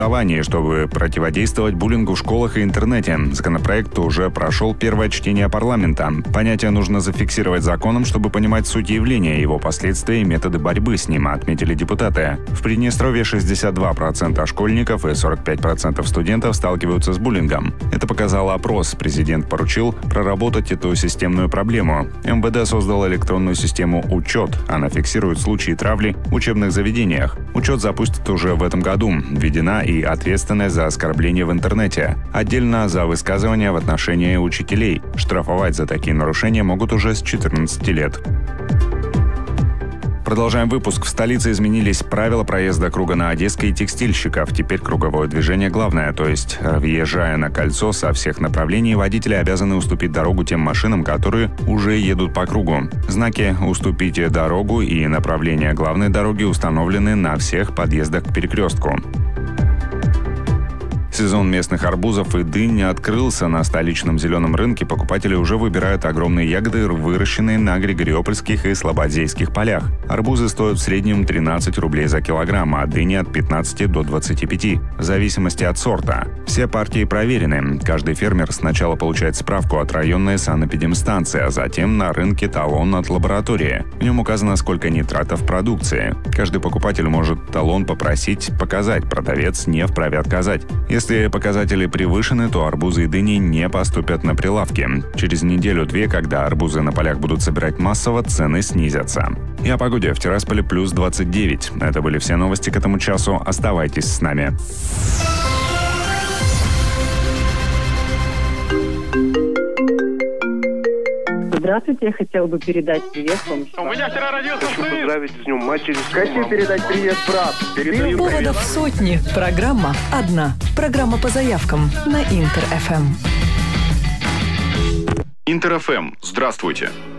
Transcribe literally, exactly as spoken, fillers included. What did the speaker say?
Чтобы противодействовать буллингу в школах и интернете. Законопроект уже прошел первое чтение парламента. Понятие нужно зафиксировать законом, чтобы понимать суть явления, его последствия и методы борьбы с ним, отметили депутаты. В Приднестровье шестьдесят два процента школьников и сорок пять процентов студентов сталкиваются с буллингом. Это показал опрос. Президент поручил проработать эту системную проблему. эм вэ дэ создал электронную систему «Учет». Она фиксирует случаи травли в учебных заведениях. Учет запустят уже в этом году. Введена и ответственность за оскорбление в интернете. Отдельно за высказывания в отношении учителей. Штрафовать за такие нарушения могут уже с четырнадцати лет. Продолжаем выпуск. В столице изменились правила проезда круга на Одесской и текстильщиков. Теперь круговое движение главное, то есть, въезжая на кольцо со всех направлений, водители обязаны уступить дорогу тем машинам, которые уже едут по кругу. Знаки «Уступите дорогу» и «Направление главной дороги» установлены на всех подъездах к перекрестку. Сезон местных арбузов и дынь открылся. На столичном зеленом рынке покупатели уже выбирают огромные ягоды, выращенные на Григориопольских и Слободейских полях. Арбузы стоят в среднем тринадцать рублей за килограмм, а дыни от пятнадцати до двадцати пяти, в зависимости от сорта. Все партии проверены. Каждый фермер сначала получает справку от районной санэпидемстанции, а затем на рынке талон от лаборатории. В нем указано, сколько нитратов в продукции. Каждый покупатель может талон попросить показать, продавец не вправе отказать. Если показатели превышены, то арбузы и дыни не поступят на прилавки. Через неделю-две, когда арбузы на полях будут собирать массово, цены снизятся. И о погоде. В Тирасполе плюс двадцать девять. Это были все новости к этому часу. Оставайтесь с нами. Здравствуйте, я хотела бы передать привет вам. У меня вчера родился сын. Хочу поздравить с днем матери. Хочу передать привет, брат. Передаю Поводов сотни. Программа одна. Программа по заявкам на Интер эф эм. Интер эф эм. Здравствуйте.